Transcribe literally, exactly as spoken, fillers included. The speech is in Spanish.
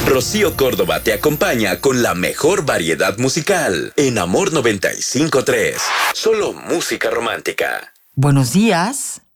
Rocío Córdoba te acompaña con la mejor variedad musical en Amor noventa y cinco punto tres. Solo música romántica. Buenos días.